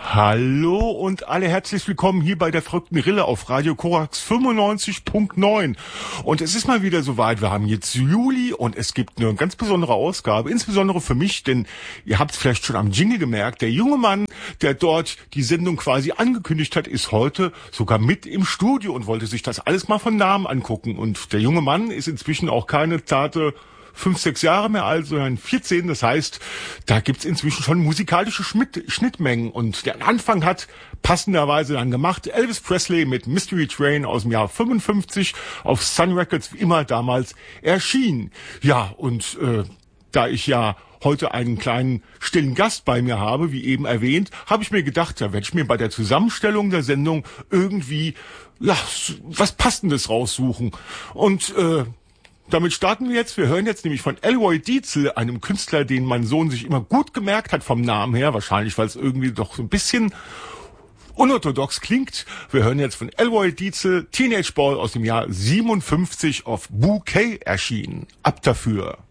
Hallo und alle herzlich willkommen hier bei der verrückten Rille auf Radio Korax 95.9. Und es ist mal wieder soweit, wir haben jetzt Juli und es gibt eine ganz besondere Ausgabe, insbesondere für mich, denn ihr habt es vielleicht schon am Jingle gemerkt, der junge Mann, der dort die Sendung quasi angekündigt hat, ist heute sogar mit im Studio und wollte sich das alles mal von Namen angucken. Und der junge Mann ist inzwischen auch keine zarte 5, 6 Jahre mehr alt, sondern 14. Das heißt, da gibt's inzwischen schon musikalische Schnittmengen. Und der Anfang hat passenderweise dann gemacht Elvis Presley mit Mystery Train aus dem Jahr 55 auf Sun Records, wie immer damals erschien. Ja, und da ich ja heute einen kleinen stillen Gast bei mir habe, wie eben erwähnt, habe ich mir gedacht, da werde ich mir bei der Zusammenstellung der Sendung irgendwie was Passendes raussuchen. Und damit starten wir jetzt. Wir hören jetzt nämlich von Elroy Dietzel, einem Künstler, den mein Sohn sich immer gut gemerkt hat vom Namen her. Wahrscheinlich, weil es irgendwie doch so ein bisschen unorthodox klingt. Wir hören jetzt von Elroy Dietzel, Teenage Ball aus dem Jahr 57 auf Bouquet erschienen. Ab dafür.